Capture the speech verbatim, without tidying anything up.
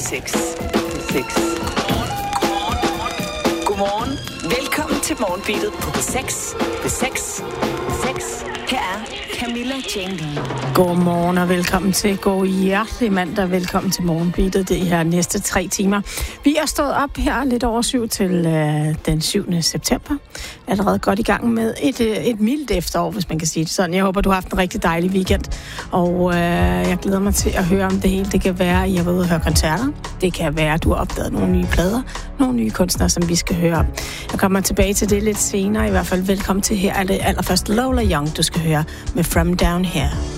seks. seks. Godmorgen. Velkommen til Morgenbeatet på P seks. P seks. P seks. Her er Camilla Jane Lee. Godmorgen og velkommen til. God hjertelig mandag. Velkommen til Morgenbeatet. Det her næste tre timer. Vi er stået op her lidt over syv til øh, den syvende september. Allerede godt i gang med et, øh, et mildt efterår, hvis man kan sige det sådan. Jeg håber, du har haft en rigtig dejlig weekend. Og øh, jeg glæder mig til at høre om det hele. Det kan være, at I har været ude og høre koncerter. Det kan være, at du har opdaget nogle nye plader. Nogle nye kunstnere, som vi skal høre om. Jeg kommer tilbage til det lidt senere. I hvert fald velkommen til her. Er det allerførst Lola Young, du skal høre med From Down Here.